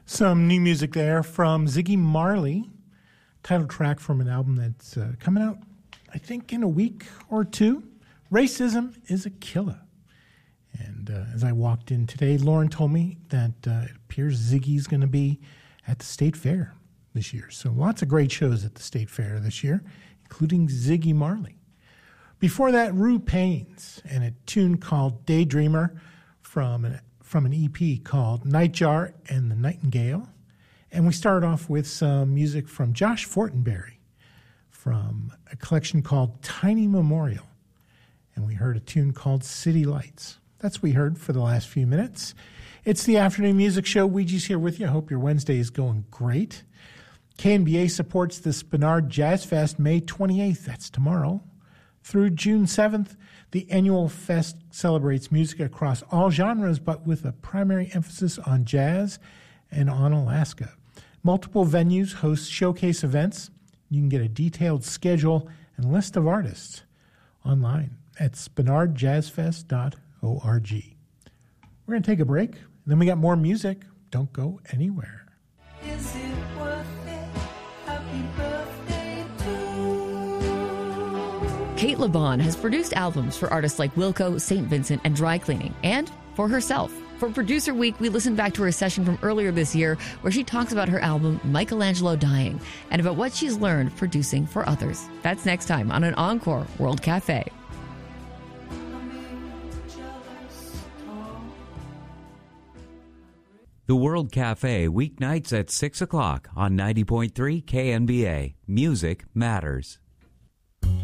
Some new music there from Ziggy Marley, title track from an album that's coming out, I think, in a week or two. Racism is a Killer. And as I walked in today, Lauren told me that it appears Ziggy's going to be at the State Fair this year. So lots of great shows at the State Fair this year, including Ziggy Marley. Before that, Rue Paynes and a tune called Daydreamer from an EP called Nightjar and the Nightingale. And we started off with some music from Josh Fortenberry from a collection called Tiny Memorial. And we heard a tune called City Lights. That's what we heard for the last few minutes. It's the Afternoon Music Show. Ouija's here with you. I hope your Wednesday is going great. KNBA supports the Spenard Jazz Fest May 28th. That's tomorrow. Through June 7th, the annual fest celebrates music across all genres, but with a primary emphasis on jazz and on Alaska. Multiple venues host showcase events. You can get a detailed schedule and list of artists online at spenardjazzfest.org. We're going to take a break, and then we got more music. Don't go anywhere. Is it worth it? Happy birthday to Kate LeBon has produced albums for artists like Wilco, St. Vincent, and Dry Cleaning, and for herself. For Producer Week, we listened back to her session from earlier this year where she talks about her album Michelangelo Dying and about what she's learned producing for others. That's next time on an Encore World Cafe. The World Cafe, weeknights at 6 o'clock on 90.3 KNBA. Music matters.